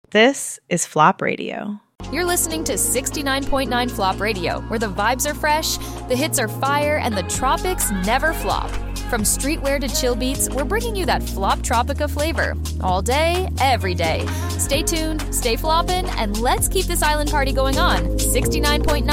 This is Flop Radio. You're listening to 69.9 Flop Radio, where the vibes are fresh, the hits are fire, and the tropics never flop. From streetwear to chill beats, we're bringing you that Flop Tropica flavor. All day, every day. Stay tuned, stay floppin', and let's keep this island party going on. 69.9